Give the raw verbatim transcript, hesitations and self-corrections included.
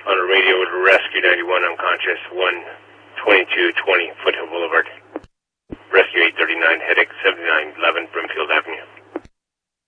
On a radio with Rescue ninety-one, unconscious, one twenty-two twenty Foothill Boulevard. Rescue eight thirty-nine, headache seventy-nine eleven, Brimfield Avenue.